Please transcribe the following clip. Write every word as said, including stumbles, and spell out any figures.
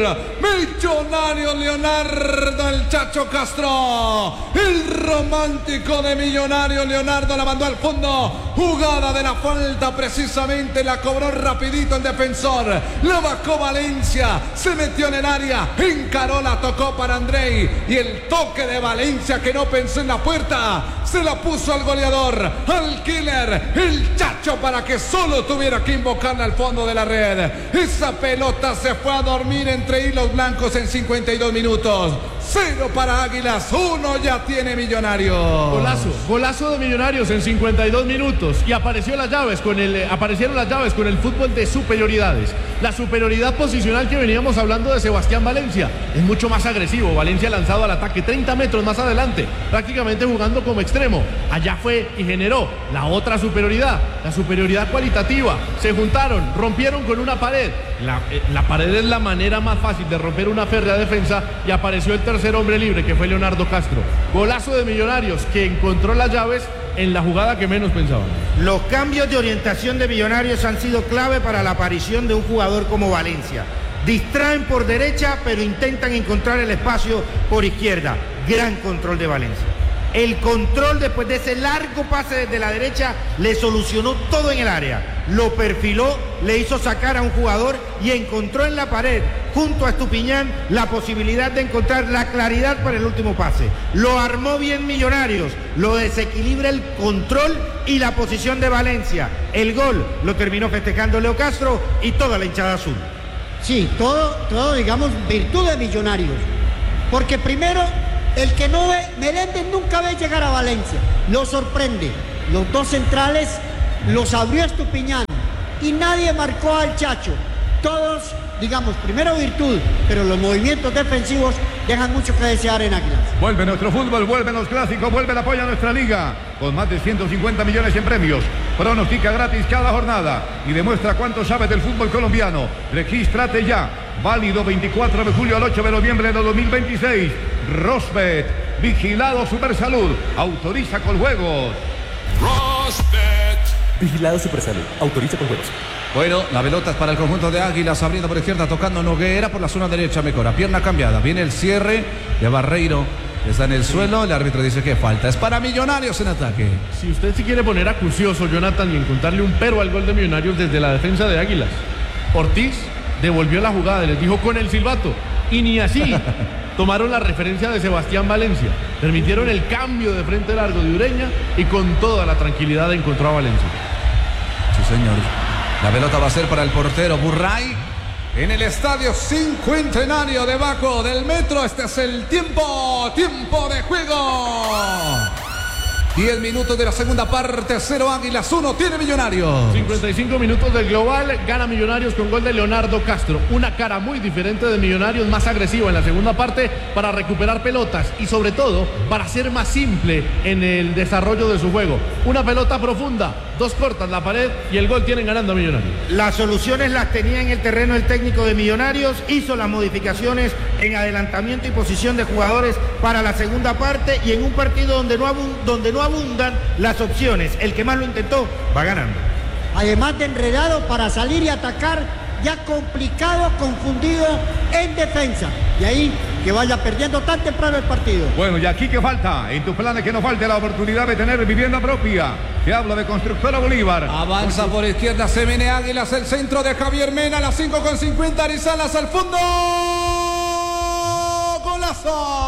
Millonario Leonardo el Chacho Castro. El romántico de Millonario Leonardo la mandó al fondo. Jugada de la falta, precisamente la cobró rapidito el defensor. La bajó Valencia, se metió en el área, encaró, la tocó para Andrei. Y el toque de Valencia, que no pensó en la puerta, se la puso al goleador, al killer, el Chacho, para que solo tuviera que invocarla al fondo de la red. Esa pelota se fue a dormir entre hilos blancos en cincuenta y dos minutos. Cero para Águilas, uno ya tiene Millonarios. Golazo, golazo de Millonarios en cincuenta y dos minutos. Y apareció las llaves con el, aparecieron las llaves con el fútbol de superioridades. La superioridad posicional que veníamos hablando de Sebastián Valencia. Es mucho más agresivo. Valencia lanzado al ataque treinta metros más adelante, prácticamente jugando como extremo. Allá fue y generó la otra superioridad, la superioridad cualitativa. Se juntaron, rompieron con una pared. La, eh, la pared es la manera más fácil de romper una férrea defensa, y apareció el tercer hombre libre, que fue Leonardo Castro. Golazo de Millonarios, que encontró las llaves en la jugada que menos pensaban. Los cambios de orientación de Millonarios han sido clave para la aparición de un jugador como Valencia. Distraen por derecha, pero intentan encontrar el espacio por izquierda. Gran control de Valencia. El control, después de ese largo pase desde la derecha, le solucionó todo en el área. Lo perfiló, le hizo sacar a un jugador y encontró en la pared, junto a Estupiñán, la posibilidad de encontrar la claridad para el último pase. Lo armó bien Millonarios, lo desequilibra el control y la posición de Valencia. El gol lo terminó festejando Leo Castro y toda la hinchada azul. Sí, todo, todo digamos, virtud de Millonarios. Porque primero, el que no ve, Meléndez nunca ve llegar a Valencia, lo sorprende. Los dos centrales los abrió Estupiñán y nadie marcó al Chacho. Todos, digamos, primero virtud, pero los movimientos defensivos dejan mucho que desear en Águilas. Vuelve nuestro fútbol, vuelven los clásicos, vuelve el apoyo a nuestra liga, con más de ciento cincuenta millones en premios. Pronostica gratis cada jornada y demuestra cuánto sabes del fútbol colombiano. Regístrate ya. Válido veinticuatro de julio al ocho de noviembre de dos mil veintiséis. Rosbet, vigilado Supersalud, autoriza con juegos. Rosbet, vigilado Supersalud, autoriza con juegos. Bueno, la pelota es para el conjunto de Águilas, abriendo por izquierda, tocando Noguera por la zona derecha, mejora, pierna cambiada, viene el cierre de Barreiro, está en el suelo, el árbitro dice que falta, es para Millonarios en ataque. Si usted se quiere poner acucioso, Jonathan, y encontrarle un pero al gol de Millonarios desde la defensa de Águilas, Ortiz devolvió la jugada y les dijo con el silbato, y ni así tomaron la referencia de Sebastián Valencia, permitieron el cambio de frente largo de Ureña y con toda la tranquilidad encontró a Valencia. Sí, señor. La pelota va a ser para el portero Burray en el estadio Cincuentenario debajo del metro. Este es el tiempo, tiempo de juego. diez minutos de la segunda parte, cero Águilas, uno tiene Millonarios. cincuenta y cinco minutos del global, gana Millonarios con gol de Leonardo Castro. Una cara muy diferente de Millonarios, más agresiva en la segunda parte para recuperar pelotas y sobre todo para ser más simple en el desarrollo de su juego. Una pelota profunda, dos cortas la pared y el gol tienen ganando a Millonarios. Las soluciones las tenía en el terreno el técnico de Millonarios, hizo las modificaciones en adelantamiento y posición de jugadores para la segunda parte y en un partido donde no, abund donde no abundan las opciones, el que más lo intentó va ganando. Además de enredado para salir y atacar, ya complicado, confundido en defensa. Y ahí que vaya perdiendo tan temprano el partido. Bueno, y aquí que falta, en tus planes que no falte la oportunidad de tener vivienda propia. Te habla de Constructora Bolívar. Avanza Constru... por izquierda, se viene Águilas, el centro de Javier Mena, a las cinco con cincuenta, Arizalas al fondo. ¡Golazo!